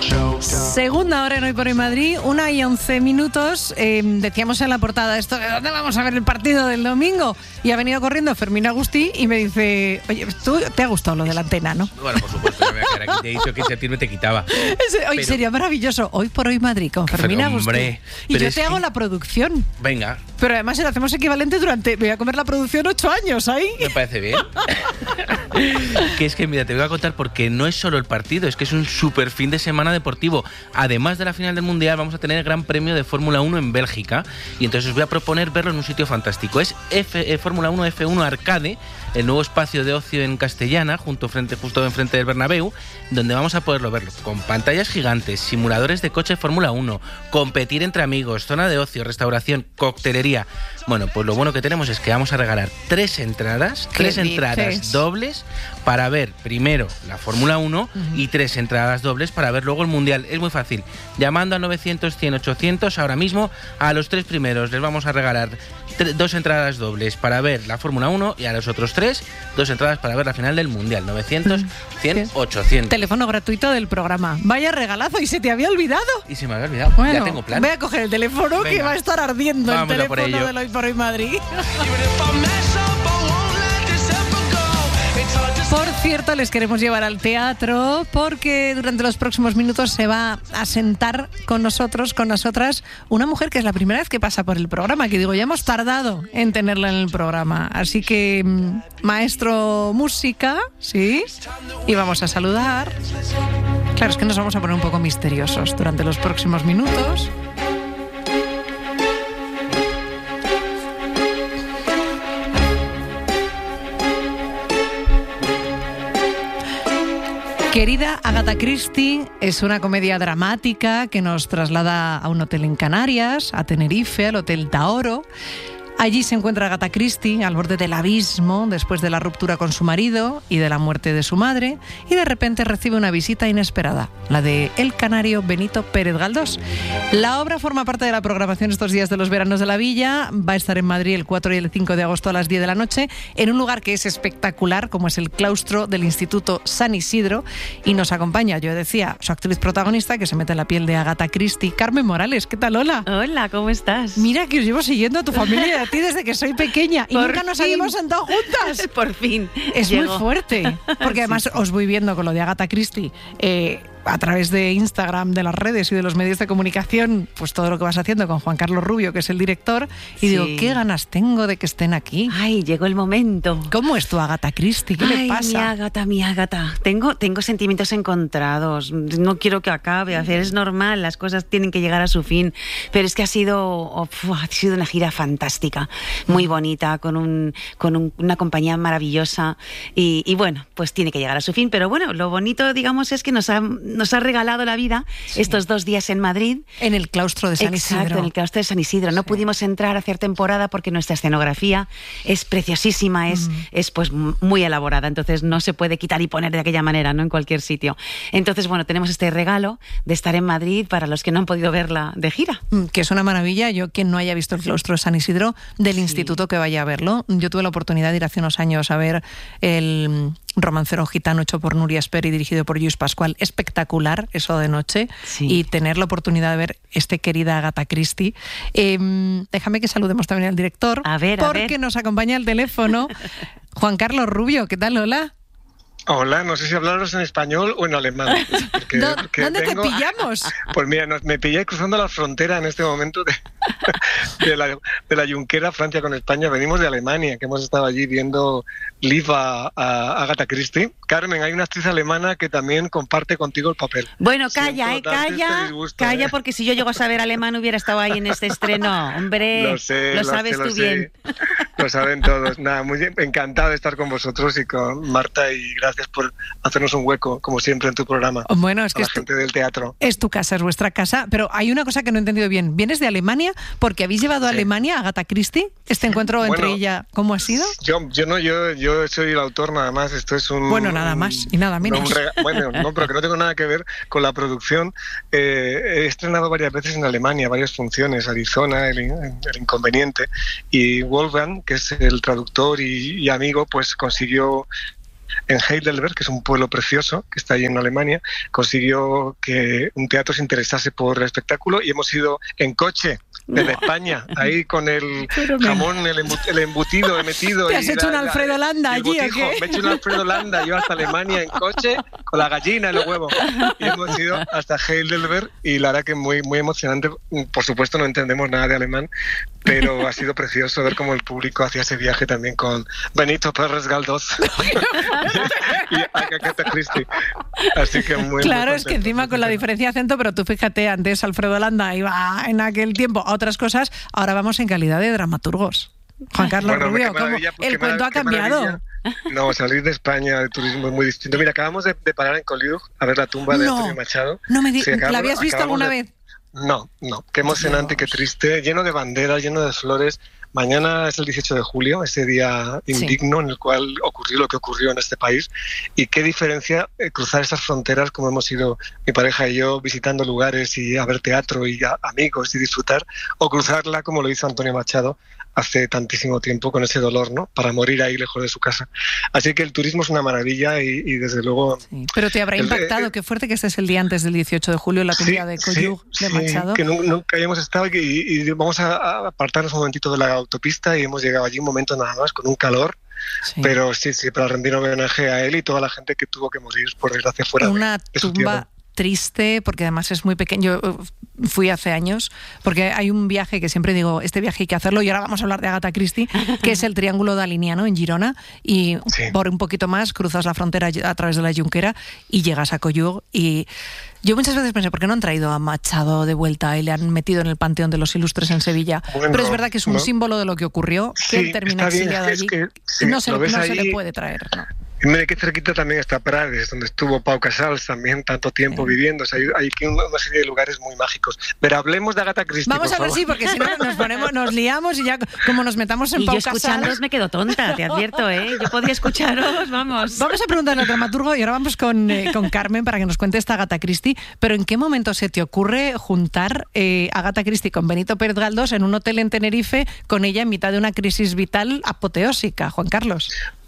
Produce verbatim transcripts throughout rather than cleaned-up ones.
Segunda hora en Hoy por Hoy Madrid, una y once minutos. Eh, decíamos en la portada esto, ¿de dónde vamos a ver el partido del domingo? Y ha venido corriendo Fermín Agustí y me dice, oye, ¿tú te ha gustado lo de la antena, no? Bueno, por supuesto, no me voy a quedar aquí. Te he dicho que ese tiro te quitaba. Hoy pero... sería maravilloso. Hoy por Hoy Madrid con Fermín pero, Agustí. Hombre, y yo te que... hago la producción. Venga. Pero además lo hacemos equivalente durante... Me voy a comer la producción ocho años ahí. Me parece bien. Que es que, mira, te voy a contar porque no es solo el partido, es que es un super fin de semana deportivo. Además de la final del Mundial, vamos a tener el Gran Premio de Fórmula uno en Bélgica. Y entonces os voy a proponer verlo en un sitio fantástico. Es F, eh, Fórmula uno F uno Arcade, el nuevo espacio de ocio en Castellana, junto frente, justo enfrente del Bernabéu, donde vamos a poderlo verlo con pantallas gigantes, simuladores de coche Fórmula uno, competir entre amigos, zona de ocio, restauración, coctelería. Bueno, pues lo bueno que tenemos es que vamos a regalar tres entradas, tres dices? entradas dobles para ver primero la Fórmula uno uh-huh. y tres entradas dobles para ver luego el Mundial. Es muy fácil. Llamando al novecientos, cien, ochocientos, ahora mismo a los tres primeros les vamos a regalar tre- dos entradas dobles para ver la Fórmula uno y a los otros tres, dos entradas para ver la final del Mundial. novecientos, cien, ochocientos. Teléfono gratuito del programa. Vaya regalazo, y se te había olvidado. Y se me había olvidado. Bueno, ya tengo plan. Voy a coger el teléfono. Venga, que va a estar ardiendo. Vamos el teléfono del Hoy por Hoy Madrid. Por cierto, les queremos llevar al teatro porque durante los próximos minutos se va a sentar con nosotros, con nosotras, una mujer que es la primera vez que pasa por el programa, que digo, ya hemos tardado en tenerla en el programa. Así que, maestro música, ¿sí? Y vamos a saludar. Claro, es que nos vamos a poner un poco misteriosos durante los próximos minutos. Querida Agatha Christie es una comedia dramática que nos traslada a un hotel en Canarias, a Tenerife, al Hotel Taoro. Allí se encuentra Agatha Christie al borde del abismo después de la ruptura con su marido y de la muerte de su madre, y de repente recibe una visita inesperada, la de el canario Benito Pérez Galdós. La obra forma parte de la programación estos días de los veranos de la Villa. Va a estar en Madrid el cuatro y el cinco de agosto a las diez de la noche, en un lugar que es espectacular, como es el claustro del Instituto San Isidro, y nos acompaña, yo decía, su actriz protagonista, que se mete en la piel de Agatha Christie, Carmen Morales. ¿Qué tal, hola? Hola, ¿cómo estás? Mira que os llevo siguiendo a tu familia a ti desde que soy pequeña y Por nunca nos fin. habíamos sentado juntas. Por fin. Es Llegó. muy fuerte, porque además sí. os voy viendo con lo de Agatha Christie eh, a través de Instagram, de las redes y de los medios de comunicación, pues todo lo que vas haciendo con Juan Carlos Rubio, que es el director, y sí. digo, qué ganas tengo de que estén aquí. Ay, llegó el momento. ¿Cómo es tu Agatha Christie? ¿Qué Ay, le pasa? mi Agatha, mi Agatha. Tengo, tengo sentimientos encontrados. No quiero que acabe. A ver, es normal, las cosas tienen que llegar a su fin. Pero es que ha sido, oh, ha sido una gira fantástica, muy bonita, con, un, con un, una compañía maravillosa. Y, y bueno, pues tiene que llegar a su fin. Pero bueno, lo bonito, digamos, es que nos ha... nos ha regalado la vida sí. estos dos días en Madrid. En el claustro de San Exacto, Isidro. en el claustro de San Isidro. No sí. pudimos entrar a hacer temporada porque nuestra escenografía es preciosísima, es, mm. es pues muy elaborada, entonces no se puede quitar y poner de aquella manera, ¿no? En cualquier sitio. Entonces, bueno, tenemos este regalo de estar en Madrid para los que no han podido verla de gira. Que es una maravilla. Yo, quien no haya visto el claustro de San Isidro, del sí. instituto, que vaya a verlo. Yo tuve la oportunidad de ir hace unos años a ver el Romancero Gitano, hecho por Nuria Esper y dirigido por Lluís Pascual. Espectacular eso de noche. Sí. Y tener la oportunidad de ver este querida Agatha Christie. Eh, déjame que saludemos también al director, a ver, a porque ver. nos acompaña al teléfono Juan Carlos Rubio. ¿Qué tal, hola? Hola, no sé si hablaros en español o en alemán. Porque, ¿Dó- porque ¿Dónde tengo... te pillamos? Pues mira, nos, me pillé cruzando la frontera en este momento de, de, la, de la Junquera, Francia con España. Venimos de Alemania, que hemos estado allí viendo Liv a, a Agatha Christie. Carmen, hay una actriz alemana que también comparte contigo el papel. Bueno, calla, Siento eh, darte calla, este disgusto, calla, ¿eh? porque si yo llego a saber alemán hubiera estado ahí en este estreno. Hombre, Lo sé, lo lo sabes sé, tú lo sé. bien. Lo saben todos. Nada, muy bien, encantado de estar con vosotros y con Marta, y gracias por hacernos un hueco, como siempre, en tu programa. Bueno, es a que la es tu, gente del teatro. es tu casa, es vuestra casa, pero hay una cosa que no he entendido bien. ¿Vienes de Alemania? Porque habéis llevado a Sí. Alemania a Agatha Christie. Este encuentro Bueno, entre ella, ¿cómo ha sido? Yo, yo no, yo, yo soy el autor nada más. Esto es un Bueno, nada más y nada menos. No, un rega- bueno, no, pero que no tengo nada que ver con la producción. Eh, he estrenado varias veces en Alemania, varias funciones, Arizona, el, el Inconveniente, y Wolfgang, que es el traductor y, y amigo, pues consiguió en Heidelberg, que es un pueblo precioso que está ahí en Alemania, consiguió que un teatro se interesase por el espectáculo y hemos ido en coche desde España, ahí con el jamón, el, embu el embutido metido. ¿Te has y hecho la, un Alfredo Landa la, allí o qué? Me he hecho un Alfredo Landa, yo hasta Alemania en coche, con la gallina y los huevos. Y hemos ido hasta Heidelberg y la verdad que muy, muy emocionante. Por supuesto no entendemos nada de alemán, pero ha sido precioso ver cómo el público hacía ese viaje también con Benito Pérez Galdós y Agatha Christie. Así que muy Claro, muy es que encima con la diferencia de acento, pero tú fíjate, antes Alfredo Landa iba en aquel tiempo a otras cosas, ahora vamos en calidad de dramaturgos. Juan Carlos bueno, Rubio, ¿cómo? El cuento ha cambiado. No, salir de España de turismo es muy distinto. Mira, acabamos de, de parar en Collioure a ver la tumba de no, Antonio Machado. No me di sí, acabamos, ¿La habías visto alguna de... vez? No, no. Qué emocionante, Dios. Qué triste. Lleno de banderas, lleno de flores. Mañana es el dieciocho de julio, ese día indigno sí. en el cual ocurrió lo que ocurrió en este país. Y qué diferencia eh, cruzar esas fronteras, como hemos ido mi pareja y yo, visitando lugares y a ver teatro y a amigos y disfrutar, o cruzarla como lo hizo Antonio Machado hace tantísimo tiempo con ese dolor, ¿no? Para morir ahí lejos de su casa. Así que el turismo es una maravilla y, y desde luego... Sí. Pero te habrá impactado, eh, qué fuerte que este es el día antes del dieciocho de julio, la tumba sí, de Collioure sí, de Machado. Sí, que nunca habíamos estado y, y vamos a, a apartarnos un momentito de la autopista y hemos llegado allí un momento nada más con un calor. Sí. Pero sí, sí, para rendir homenaje a él y toda la gente que tuvo que morir por desgracia fuera una de, de su tumba tierra. Triste, porque además es muy pequeño. Yo fui hace años, porque hay un viaje que siempre digo, este viaje hay que hacerlo, y ahora vamos a hablar de Agatha Christie, que es el Triángulo Daliniano en Girona, y sí. por un poquito más cruzas la frontera a través de la Junquera y llegas a Collioure. Y yo muchas veces pensé, ¿por qué no han traído a Machado de vuelta y le han metido en el Panteón de los Ilustres en Sevilla? Bueno, pero es verdad que es un ¿no? símbolo de lo que ocurrió, que sí, él termina exiliado allí. Es que, sí, no se, no se le puede traer, ¿no? Mira que cerquita también está Prades, donde estuvo Pau Casals también tanto tiempo sí. viviendo. O sea, hay, hay una serie de lugares muy mágicos. Pero hablemos de Agatha Christie. Vamos por a ver, favor. sí, porque si no nos ponemos, nos liamos y ya como nos metamos en y Pau yo escuchándoos me quedo tonta, te advierto, ¿eh? Yo podría escucharos, vamos. Vamos a preguntarle al dramaturgo y ahora vamos con, eh, con Carmen para que nos cuente esta Agatha Christie. Pero ¿en qué momento se te ocurre juntar eh, Agatha Christie con Benito Pérez Galdós en un hotel en Tenerife con ella en mitad de una crisis vital apoteósica, Juan Carlos?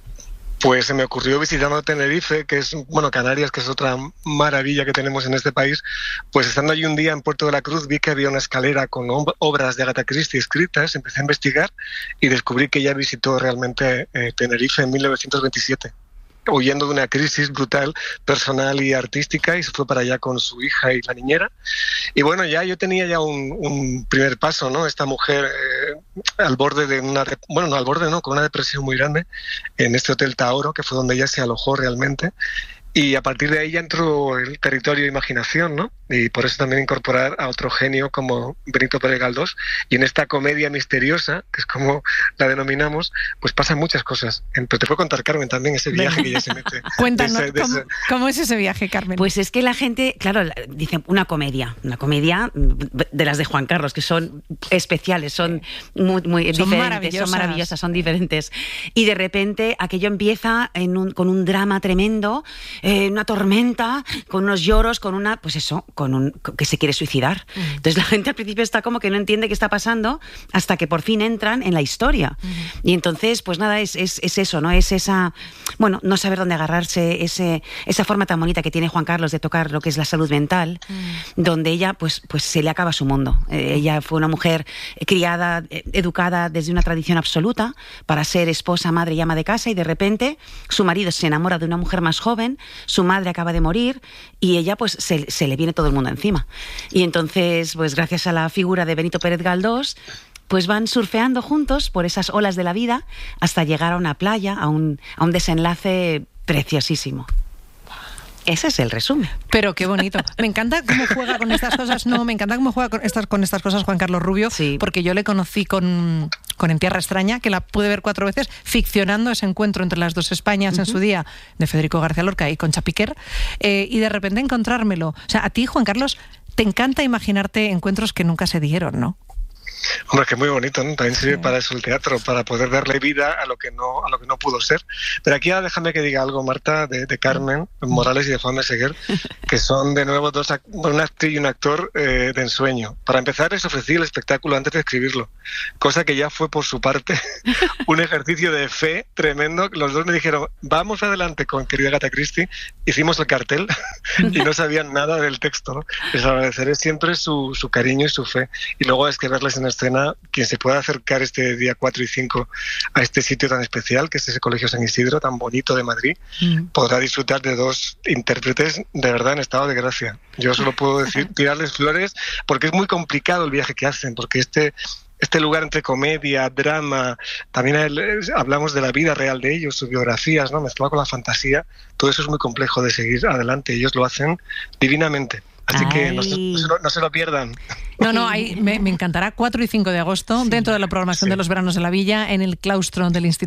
Pues se me ocurrió visitando Tenerife, que es, bueno, Canarias, que es otra maravilla que tenemos en este país. Pues estando allí un día en Puerto de la Cruz, vi que había una escalera con obras de Agatha Christie escritas, empecé a investigar y descubrí que ella visitó realmente eh, Tenerife en mil novecientos veintisiete. Huyendo de una crisis brutal personal y artística, y se fue para allá con su hija y la niñera. Y bueno, ya yo tenía ya un, un primer paso, ¿no? Esta mujer eh, al borde de una, bueno, no al borde, no, con una depresión muy grande en este Hotel Taoro, que fue donde ella se alojó realmente. Y a partir de ahí ya entró el territorio de imaginación, ¿no? Y por eso también incorporar a otro genio como Benito Pérez Galdós. Y en esta comedia misteriosa, que es como la denominamos, pues pasan muchas cosas. Pero te puedo contar, Carmen, también ese viaje que ya se mete. Cuéntanos, de ese, de ¿cómo, ese... ¿cómo es ese viaje, Carmen? Pues es que la gente, claro, dice una comedia, una comedia de las de Juan Carlos, que son especiales, son muy, muy son diferentes, maravillosas. son maravillosas, son diferentes. Y de repente aquello empieza en un, con un drama tremendo, eh, una tormenta, con unos lloros, con una, pues eso, con un que se quiere suicidar. Uh-huh. Entonces la gente al principio está como que no entiende qué está pasando hasta que por fin entran en la historia. Uh-huh. Y entonces, pues nada, es, es, es eso, ¿no? Es esa, bueno, no saber dónde agarrarse, ese, esa forma tan bonita que tiene Juan Carlos de tocar lo que es la salud mental, uh-huh. donde ella, pues, pues se le acaba su mundo. Eh, ella fue una mujer criada, eh, educada desde una tradición absoluta para ser esposa, madre y ama de casa, y de repente su marido se enamora de una mujer más joven, su madre acaba de morir y ella pues se, se le viene todo el mundo encima. Y entonces, pues gracias a la figura de Benito Pérez Galdós, pues van surfeando juntos por esas olas de la vida hasta llegar a una playa, a un, a un desenlace preciosísimo. Ese es el resumen. Pero qué bonito. Me encanta cómo juega con estas cosas. No, me encanta cómo juega con estas, con estas cosas Juan Carlos Rubio, sí. porque yo le conocí con, con En Tierra Extraña, que la pude ver cuatro veces, ficcionando ese encuentro entre las dos Españas uh-huh. en su día, de Federico García Lorca y Concha Piquer, eh, y de repente encontrármelo. O sea, a ti, Juan Carlos, te encanta imaginarte encuentros que nunca se dieron, ¿no? Hombre, que muy bonito, ¿no? También sirve sí. para eso el teatro, para poder darle vida a lo que no a lo que no pudo ser. Pero aquí ya déjame que diga algo, Marta, de, de Carmen Morales y de Juan Meseguer, que son de nuevo dos una actriz y un actor eh, de ensueño. Para empezar, les ofrecí el espectáculo antes de escribirlo, cosa que ya fue por su parte un ejercicio de fe tremendo. Los dos me dijeron, vamos adelante con querida Agatha Christie. Hicimos el cartel y no sabían nada del texto, ¿no? Les agradeceré siempre su, su cariño y su fe. Y luego es que verles en escena, quien se pueda acercar este día cuatro y cinco a este sitio tan especial, que es ese Colegio San Isidro, tan bonito de Madrid, mm. podrá disfrutar de dos intérpretes de verdad en estado de gracia. Yo solo puedo decir, tirarles flores, porque es muy complicado el viaje que hacen, porque este... Este lugar entre comedia, drama, también hablamos de la vida real de ellos, sus biografías, ¿no? Mezclado con la fantasía, todo eso es muy complejo de seguir adelante. Ellos lo hacen divinamente. Así Ay. que no se, no, se lo, no se lo pierdan. No, no, ahí me, me encantará cuatro y cinco de agosto, sí. dentro de la programación sí. de los veranos de la Villa, en el claustro del Instituto